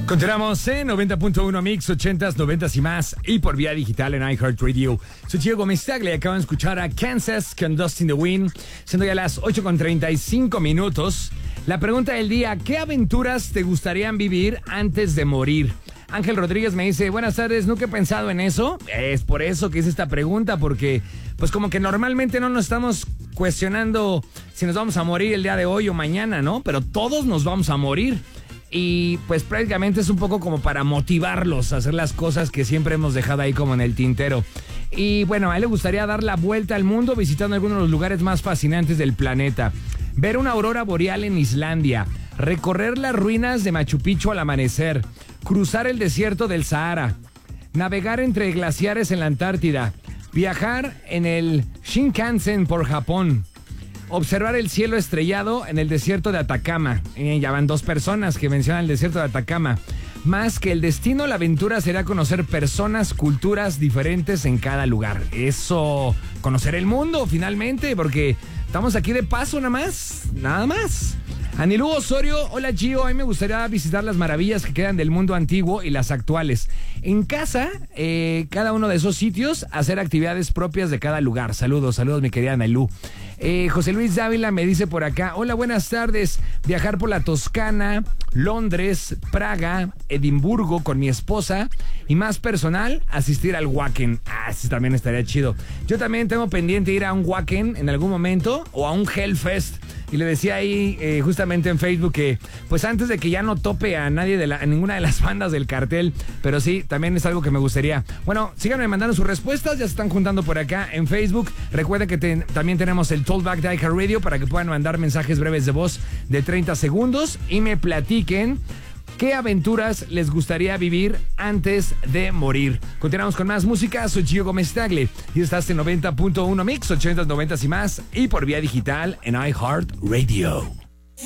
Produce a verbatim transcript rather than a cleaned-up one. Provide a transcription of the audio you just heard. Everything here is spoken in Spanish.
Continuamos en noventa punto uno Mix, ochentas, noventas y más, y por vía digital en iHeartRadio. Soy Chico Gómez Tagle, acaban de escuchar a Kansas con Dust in the Wind, siendo ya las ocho con treinta y cinco minutos. La pregunta del día: ¿qué aventuras te gustarían vivir antes de morir? Ángel Rodríguez me dice: buenas tardes, nunca he pensado en eso. Es por eso que hice esta pregunta, porque pues como que normalmente no nos estamos cuestionando si nos vamos a morir el día de hoy o mañana, ¿no? Pero todos nos vamos a morir. Y pues prácticamente es un poco como para motivarlos a hacer las cosas que siempre hemos dejado ahí como en el tintero. Y bueno, a él le gustaría dar la vuelta al mundo visitando algunos de los lugares más fascinantes del planeta. Ver una aurora boreal en Islandia, recorrer las ruinas de Machu Picchu al amanecer, cruzar el desierto del Sahara, navegar entre glaciares en la Antártida, viajar en el Shinkansen por Japón, observar el cielo estrellado en el desierto de Atacama. Eh, ya van dos personas que mencionan el desierto de Atacama. Más que el destino, la aventura será conocer personas, culturas diferentes en cada lugar. Eso, conocer el mundo finalmente, porque estamos aquí de paso nada más, nada más. Anilú Osorio: hola Gio, a mí me gustaría visitar las maravillas que quedan del mundo antiguo y las actuales. En casa, eh, cada uno de esos sitios, hacer actividades propias de cada lugar. Saludos, saludos mi querida Anilú. Eh, José Luis Dávila me dice por acá: hola, buenas tardes. Viajar por la Toscana, Londres, Praga, Edimburgo con mi esposa, y más personal, asistir al Wacken. Ah, sí, también estaría chido. Yo también tengo pendiente ir a un Wacken en algún momento, o a un Hellfest. Y le decía ahí eh, justamente en Facebook que pues antes de que ya no tope a nadie de la, a ninguna de las bandas del cartel, pero sí, también es algo que me gustaría. Bueno, síganme mandando sus respuestas, ya se están juntando por acá en Facebook. Recuerden que te, también tenemos el Talkback de iHeartRadio para que puedan mandar mensajes breves de voz de treinta segundos y me platiquen ¿qué aventuras les gustaría vivir antes de morir? Continuamos con más música. Soy Gio Gómez Tagle y estás en noventa punto uno Mix, ochentas, noventas y más, y por vía digital en iHeartRadio.